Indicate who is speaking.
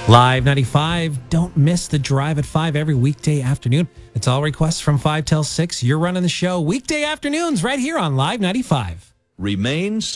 Speaker 1: Live 95. Don't miss the drive at 5 every weekday afternoon. It's all requests from 5 till 6. You're running the show weekday afternoons right here on Live 95.
Speaker 2: Remain